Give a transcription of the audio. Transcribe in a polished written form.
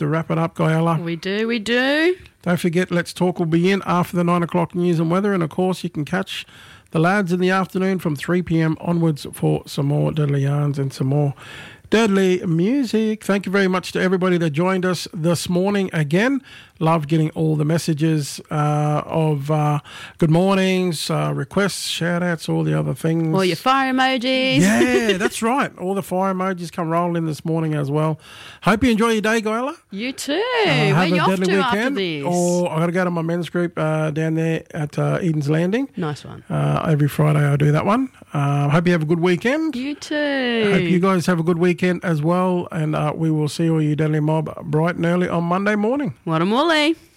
to wrap it up, Guyella. We do. Don't forget, Let's Talk will be in after the 9 o'clock news and weather. And, of course, you can catch the lads in the afternoon from 3 p.m. onwards for some more Deadly Yarns and some more Deadly music. Thank you very much to everybody that joined us this morning again. Love getting all the messages of good mornings, requests, shout-outs, all the other things. All your fire emojis. Yeah, that's right. All the fire emojis come rolling in this morning as well. Hope you enjoy your day, Guyella. You too. Have Where a you off deadly to weekend. after this? Or I've got to go to my men's group down there at Eden's Landing. Nice one. Every Friday I do that one. Hope you have a good weekend. You too. Hope you guys have a good weekend as well. And we will see all you Deadly Mob bright and early on Monday morning. What a mully.